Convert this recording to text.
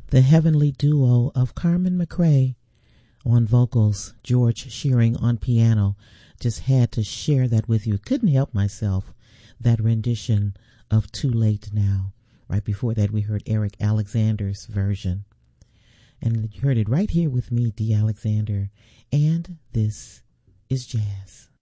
The heavenly duo of Carmen McRae on vocals, George Shearing on piano. Just had to share that with you. Couldn't help myself. That rendition of Too Late Now. Right before that, we heard Eric Alexander's version. And you heard it right here with me, Dee Alexander. And this is jazz.